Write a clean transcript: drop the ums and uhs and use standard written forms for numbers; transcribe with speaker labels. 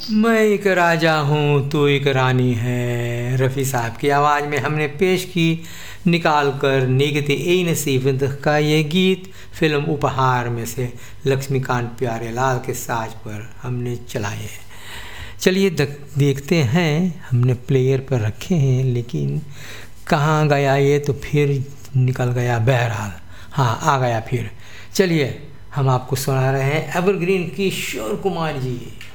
Speaker 1: मैं एक राजा हूँ तू एक रानी है, रफ़ी साहब की आवाज़ में हमने पेश की निकाल कर निगते ए नसीब का ये गीत फिल्म उपहार में से लक्ष्मीकांत प्यारेलाल के साज पर हमने चलाए हैं। चलिए देखते हैं, हमने प्लेयर पर रखे हैं लेकिन कहाँ गया ये, तो फिर निकल गया। बहरहाल हाँ आ गया फिर। चलिए हम आपको सुना रहे हैं एवरग्रीन किशोर कुमार जी।